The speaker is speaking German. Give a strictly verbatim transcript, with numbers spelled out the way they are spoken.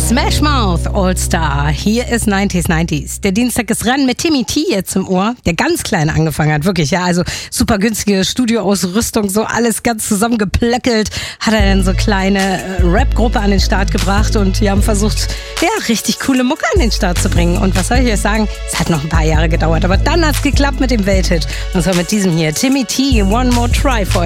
Smash Mouth All-Star. Hier ist neunziger neunzig. Der Dienstag ist Rennen mit Timmy T jetzt im Ohr, der ganz klein angefangen hat, wirklich, ja, also super günstige Studioausrüstung, so alles ganz zusammengeplöckelt, hat er dann so kleine äh, Rap-Gruppe an den Start gebracht und die haben versucht, ja, richtig coole Mucke an den Start zu bringen. Und was soll ich euch sagen, es hat noch ein paar Jahre gedauert, aber dann hat's geklappt mit dem Welthit. Und zwar mit diesem hier, Timmy T, One More Try for